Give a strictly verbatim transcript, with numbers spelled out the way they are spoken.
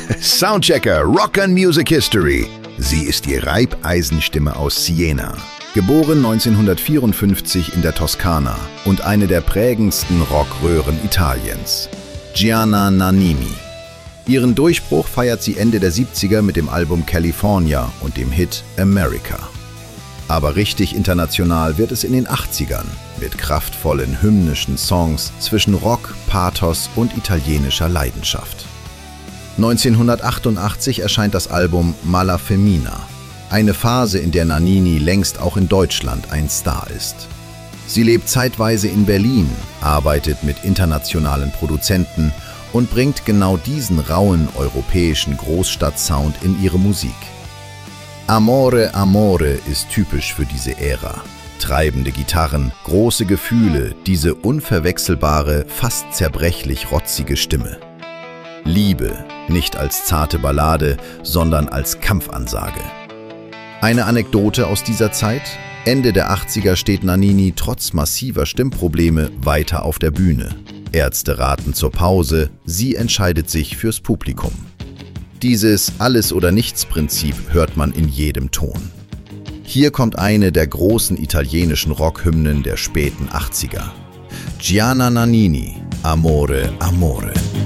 Soundchecker Rock and Music History. Sie ist die Reibeisenstimme aus Siena. Geboren neunzehnhundertvierundfünfzig in der Toskana und eine der prägendsten Rockröhren Italiens. Gianna Nannini. Ihren Durchbruch feiert sie Ende der siebziger mit dem Album California und dem Hit America. Aber richtig international wird es in den achtzigern mit kraftvollen hymnischen Songs zwischen Rock, Pathos und italienischer Leidenschaft. neunzehnhundertachtundachtzig erscheint das Album Mala Femmina, eine Phase, in der Nannini längst auch in Deutschland ein Star ist. Sie lebt zeitweise in Berlin, arbeitet mit internationalen Produzenten und bringt genau diesen rauen europäischen Großstadtsound in ihre Musik. Amore, Amore ist typisch für diese Ära. Treibende Gitarren, große Gefühle, diese unverwechselbare, fast zerbrechlich rotzige Stimme. Liebe, nicht als zarte Ballade, sondern als Kampfansage. Eine Anekdote aus dieser Zeit: Ende der achtziger steht Nannini trotz massiver Stimmprobleme weiter auf der Bühne. Ärzte raten zur Pause, sie entscheidet sich fürs Publikum. Dieses Alles-oder-Nichts-Prinzip hört man in jedem Ton. Hier kommt eine der großen italienischen Rockhymnen der späten achtziger. Gianna Nannini, Amore, Amore.